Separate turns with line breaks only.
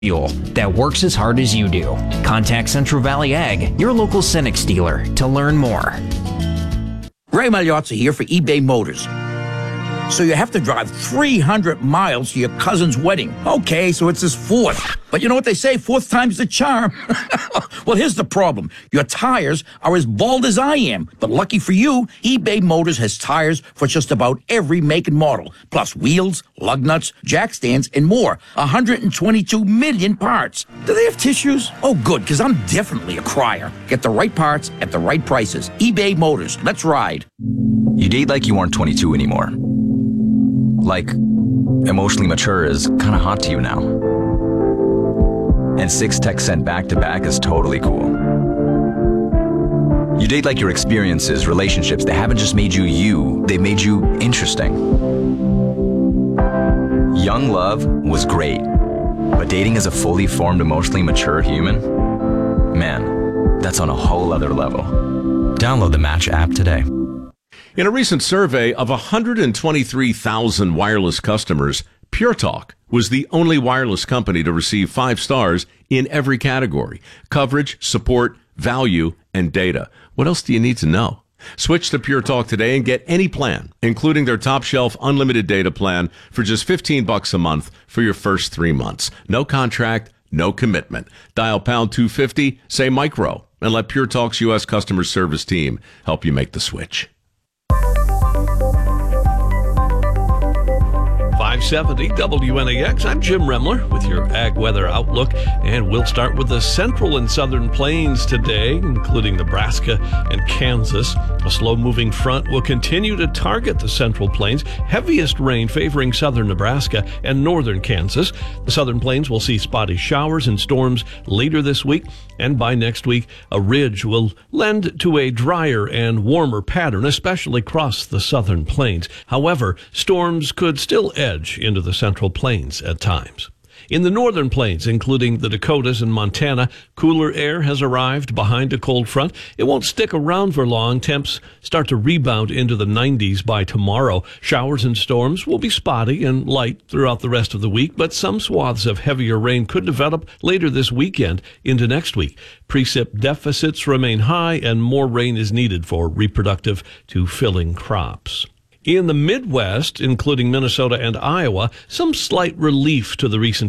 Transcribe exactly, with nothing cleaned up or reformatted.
fuel that works as hard as you do. Contact Central Valley Ag, your local Cenex dealer, to learn more.
Ray Magliozzi here for eBay Motors. So you have to drive three hundred miles to your cousin's wedding. Okay, so it's his fourth. But you know what they say, fourth time's the charm. Well, here's the problem. Your tires are as bald as I am. But lucky for you, eBay Motors has tires for just about every make and model. Plus wheels, lug nuts, jack stands, and more. one hundred twenty-two million parts. Do they have tissues? Oh, good, because I'm definitely a crier. Get the right parts at the right prices. eBay Motors. Let's ride.
You date like you aren't twenty-two anymore. Like, emotionally mature is kind of hot to you now. And six texts sent back to back is totally cool. You date like your experiences, relationships, they haven't just made you you, they've made you interesting. Young love was great, but dating as a fully formed, emotionally mature human, man, that's on a whole other level. Download the Match app today.
In a recent survey of one hundred twenty-three thousand wireless customers, Pure Talk was the only wireless company to receive five stars in every category: coverage, support, value, and data. What else do you need to know? Switch to Pure Talk today and get any plan, including their top shelf unlimited data plan, for just fifteen bucks a month for your first three months. No contract, no commitment. Dial pound two fifty, say micro, and let Pure Talk's U S customer service team help you make the switch.
five seventy W N A X. I'm Jim Remler with your Ag Weather Outlook, and we'll start with the central and southern plains today, including Nebraska and Kansas. A slow-moving front will continue to target the central plains. Heaviest rain favoring southern Nebraska and northern Kansas. The southern plains will see spotty showers and storms later this week, and by next week, a ridge will lend to a drier and warmer pattern, especially across the southern plains. However, storms could still edge into the central plains at times. In the northern plains, including the Dakotas and Montana, cooler air has arrived behind a cold front. It won't stick around for long. Temps start to rebound into the nineties by tomorrow. Showers and storms will be spotty and light throughout the rest of the week, but some swaths of heavier rain could develop later this weekend into next week. Precip deficits remain high, and more rain is needed for reproductive to filling crops. In the Midwest, including Minnesota and Iowa, some slight relief to the recent